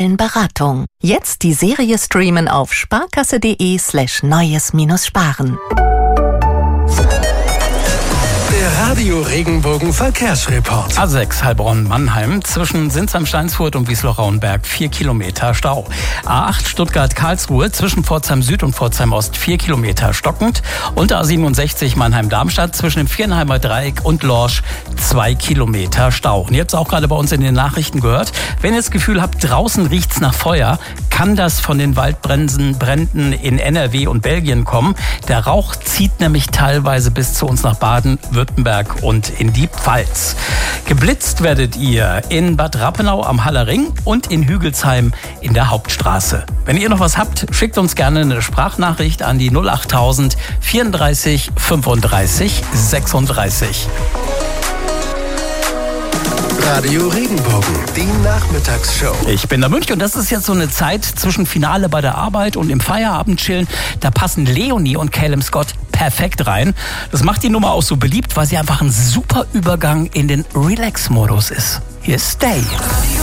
Beratung. Jetzt die Serie streamen auf sparkasse.de/neues-sparen. Der Radio Regenbogen Verkehrsreport. A6 Heilbronn-Mannheim zwischen Sinsheim-Steinsfurt und Wiesloch-Rauenberg 4 Kilometer Stau. A8 Stuttgart-Karlsruhe zwischen Pforzheim Süd und Pforzheim Ost 4 Kilometer stockend. Und A67 Mannheim-Darmstadt zwischen dem Vierenheimer Dreieck und Lorsch 2 Kilometer Stau. Und ihr habt es auch gerade bei uns in den Nachrichten gehört. Wenn ihr das Gefühl habt, draußen riecht's nach Feuer, kann das von den Waldbränden in NRW und Belgien kommen. Der Rauch zieht nämlich teilweise bis zu uns nach Baden-Württemberg und in die Pfalz. Geblitzt werdet ihr in Bad Rappenau am Hallerring und in Hügelsheim in der Hauptstraße. Wenn ihr noch was habt, schickt uns gerne eine Sprachnachricht an die 08000 34 35 36. Radio Regenbogen, die Nachmittagsshow. Ich bin der Münch und das ist jetzt so eine Zeit zwischen Finale bei der Arbeit und im Feierabend chillen. Da passen Leonie und Caleb Scott perfekt rein. Das macht die Nummer auch so beliebt, weil sie einfach ein super Übergang in den Relax-Modus ist. Hier ist Stay.